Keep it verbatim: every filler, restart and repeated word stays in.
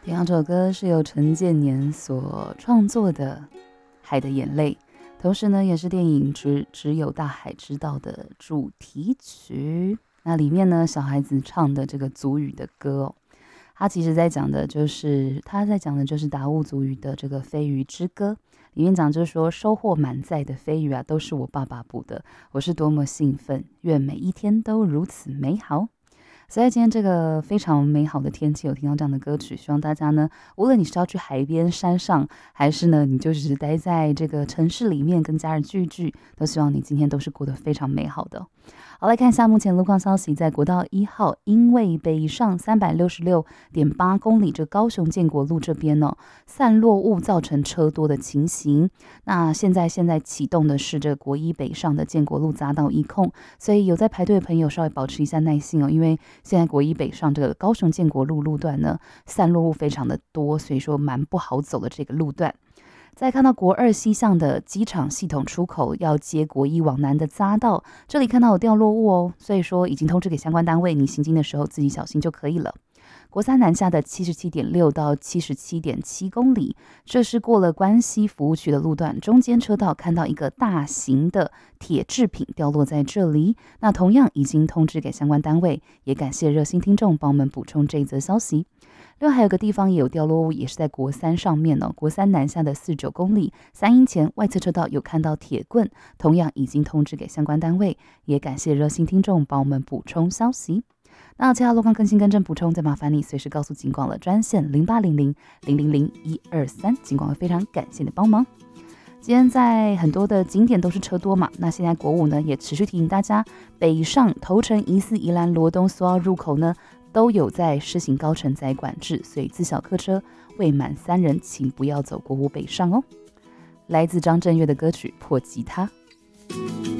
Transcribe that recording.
听到这首歌是由陈建年所创作的《海的眼泪》，同时呢也是电影只只有大海知道的主题曲。那里面呢小孩子唱的这个族语的歌哦，他其实在讲的就是他在讲的就是达悟族语的这个飞鱼之歌，里面讲就是说收获满载的飞鱼啊都是我爸爸捕的，我是多么兴奋，愿每一天都如此美好。所以在今天这个非常美好的天气，有听到这样的歌曲，希望大家呢，无论你是要去海边、山上，还是呢，你就只是待在这个城市里面跟家人聚一聚，都希望你今天都是过得非常美好的。好，来看一下目前路况消息，在国道一号，因为北上三百六十六点八公里，这高雄建国路这边呢、哦，散落物造成车多的情形。那现在现在启动的是这国一北上的建国路匝道一控，所以有在排队的朋友稍微保持一下耐心哦，因为现在国一北上这个高雄建国路路段呢，散落物非常的多，所以说蛮不好走的这个路段。再看到国二西向的机场系统出口要接国一往南的匝道，这里看到有掉落物哦，所以说已经通知给相关单位，你行经的时候自己小心就可以了。国三南下的 七十七点六 到 七十七点七 公里，这是过了关西服务区的路段，中间车道看到一个大型的铁制品掉落在这里，那同样已经通知给相关单位，也感谢热心听众帮我们补充这一则消息。另外还有个地方也有掉落物，也是在国三上面哦，国三南下的四十九公里，三英前外侧车道有看到铁棍，同样已经通知给相关单位，也感谢热心听众帮我们补充消息。那其他路况更新更正补充，再麻烦你随时告诉警广了专线零八零零零零零一二三，警广会非常感谢你的帮忙。今天在很多的景点都是车多嘛，那现在国五呢也持续提醒大家，北上头城、宜四、宜兰、罗东所有入口呢都有在施行高承载管制，所以自小客车未满三人请不要走国五北上哦。来自张震岳的歌曲《破吉他》。